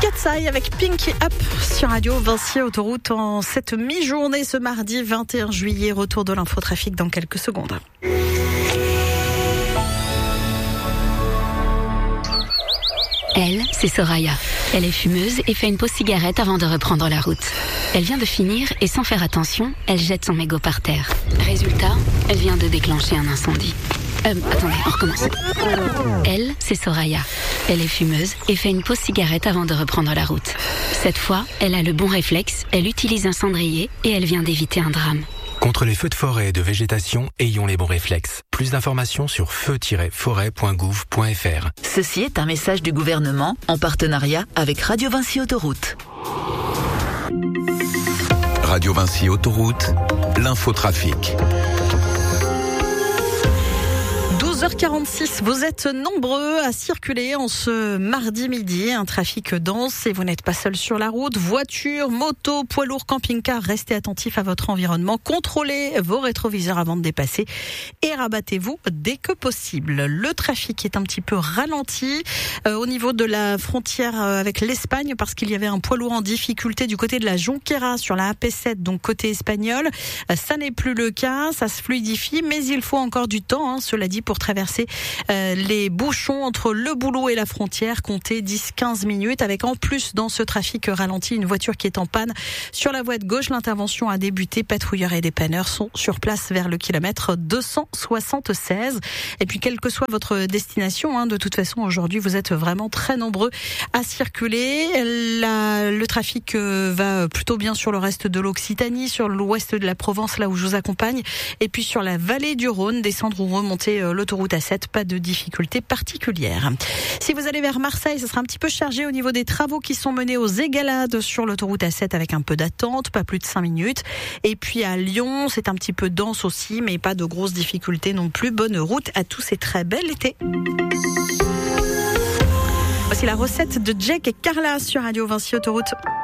Katsai avec Pinky Up sur Radio Vinci Autoroute en cette mi-journée ce mardi 21 juillet. Retour de l'infotrafic dans quelques secondes. Elle, c'est Soraya. Elle est fumeuse et fait une pause cigarette avant de reprendre la route. Elle vient de finir et sans faire attention, elle jette son mégot par terre. Résultat, elle vient de déclencher un incendie. Attendez, on recommence. Elle, c'est Soraya. Elle est fumeuse et fait une pause cigarette avant de reprendre la route. Cette fois, elle a le bon réflexe, elle utilise un cendrier et elle vient d'éviter un drame. Contre les feux de forêt et de végétation, ayons les bons réflexes. Plus d'informations sur feu-forêt.gouv.fr. Ceci est un message du gouvernement en partenariat avec Radio Vinci Autoroute. Radio Vinci Autoroute, l'infotrafic. 12h46, vous êtes nombreux à circuler en ce mardi midi, un trafic dense et vous n'êtes pas seul sur la route. Voitures, motos, poids lourds, camping-car, restez attentifs à votre environnement, contrôlez vos rétroviseurs avant de dépasser et rabattez-vous dès que possible. Le trafic est un petit peu ralenti au niveau de la frontière avec l'Espagne parce qu'il y avait un poids lourd en difficulté du côté de la Jonquera sur la AP7, donc côté espagnol. Ça n'est plus le cas, ça se fluidifie, mais il faut encore du temps, cela dit, pour traverser les bouchons entre le boulot et la frontière, comptez 10-15 minutes, avec en plus dans ce trafic ralenti une voiture qui est en panne sur la voie de gauche. L'intervention a débuté, patrouilleurs et dépanneurs sont sur place vers le kilomètre 276. Et puis quelle que soit votre destination, de toute façon aujourd'hui vous êtes vraiment très nombreux à circuler. Le trafic va plutôt bien sur le reste de l'Occitanie, sur l'ouest de la Provence, là où je vous accompagne, et puis sur la vallée du Rhône, descendre ou remonter l'autoroute A7, pas de difficultés particulières. Si vous allez vers Marseille, ce sera un petit peu chargé au niveau des travaux qui sont menés aux Égalades sur l'autoroute A7 avec un peu d'attente, pas plus de 5 minutes. Et puis à Lyon, c'est un petit peu dense aussi, mais pas de grosses difficultés non plus. Bonne route à tous et très bel été. Voici la recette de Jack et Carla sur Radio Vinci Autoroute.